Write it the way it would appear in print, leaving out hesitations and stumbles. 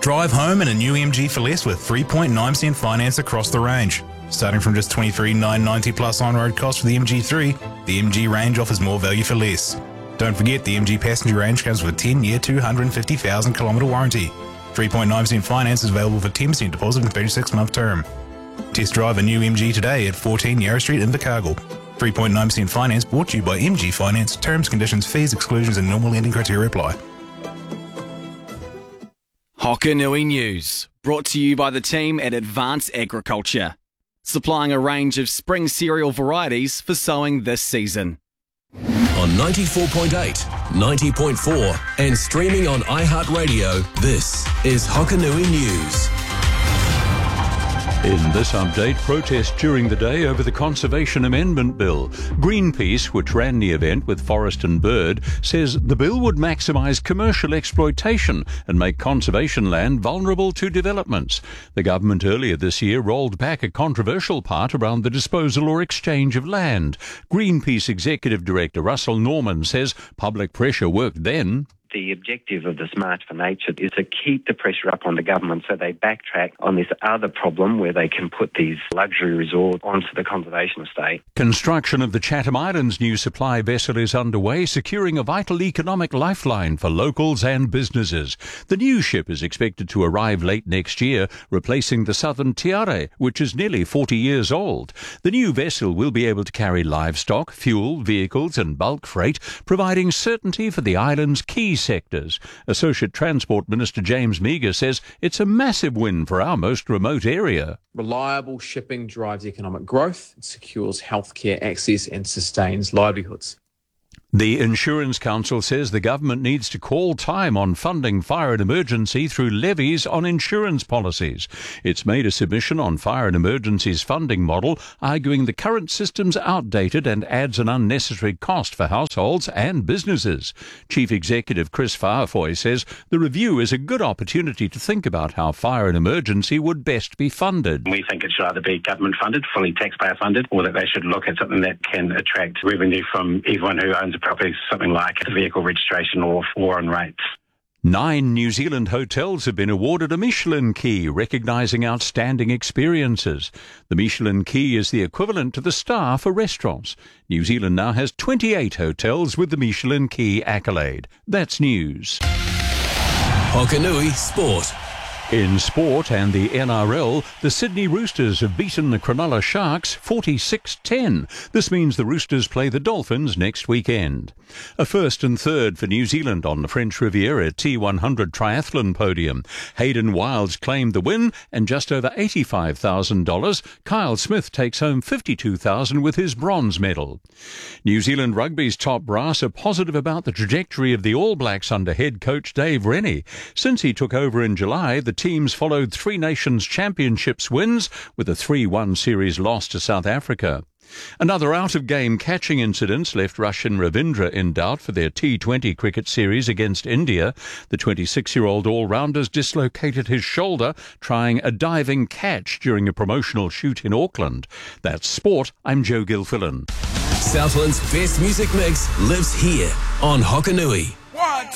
Drive home in a new MG for less with 3.9% finance across the range. Starting from just $23,990 plus on-road costs for the MG3, the MG range offers more value for less. Don't forget the MG passenger range comes with a 10-year, 250,000 kilometre warranty. 3.9% finance is available for 10% deposit and 36-month term. Test drive a new MG today at 14 Yarra Street in Invercargill. 3.9% finance brought to you by MG Finance. Terms, conditions, fees, exclusions and normal lending criteria apply. Hokanui News, brought to you by the team at Advanced Agriculture, supplying a range of spring cereal varieties for sowing this season. On 94.8, 90.4 and streaming on iHeartRadio, this is Hokanui News. In this update, protests during the day over the Conservation Amendment Bill. Greenpeace, which ran the event with Forest and Bird, says the bill would maximise commercial exploitation and make conservation land vulnerable to developments. The government earlier this year rolled back a controversial part around the disposal or exchange of land. Greenpeace Executive Director Russell Norman says public pressure worked then. The objective of this March for Nature is to keep the pressure up on the government so they backtrack on this other problem where they can put these luxury resorts onto the conservation estate. Construction of the Chatham Islands' new supply vessel is underway, securing a vital economic lifeline for locals and businesses. The new ship is expected to arrive late next year, replacing the Southern Tiare, which is nearly 40 years old. The new vessel will be able to carry livestock, fuel, vehicles and bulk freight, providing certainty for the island's key sectors. Associate Transport Minister James Meagher says it's a massive win for our most remote area. Reliable shipping drives economic growth, it secures healthcare access and sustains livelihoods. The Insurance Council says the government needs to call time on funding fire and emergency through levies on insurance policies. It's made a submission on fire and emergency's funding model, arguing the current system's outdated and adds an unnecessary cost for households and businesses. Chief Executive Chris Fahafoy says the review is a good opportunity to think about how fire and emergency would best be funded. We think it should either be government funded, fully taxpayer funded, or that they should look at something that can attract revenue from everyone who owns a property, something like vehicle registration or foreign rates. 9 New Zealand hotels have been awarded a Michelin Key, recognising outstanding experiences. The Michelin Key is the equivalent to the star for restaurants. New Zealand now has 28 hotels with the Michelin Key accolade. That's news. Hokanui Sport. In sport and the NRL, the Sydney Roosters have beaten the Cronulla Sharks 46-10. This means the Roosters play the Dolphins next weekend. A first and third for New Zealand on the French Riviera T100 triathlon podium. Hayden Wilds claimed the win and just over $85,000. Kyle Smith takes home $52,000 with his bronze medal. New Zealand Rugby's top brass are positive about the trajectory of the All Blacks under head coach Dave Rennie. Since he took over in July, the teams followed Three Nations Championships wins with a 3-1 series loss to South Africa. Another out-of-game catching incident left Rushan Ravindra in doubt for their T20 cricket series against India. The 26-year-old all-rounders dislocated his shoulder trying a diving catch during a promotional shoot in Auckland. That's sport. I'm Joe Gilfillan. Southland's best music mix lives here on Hokanui.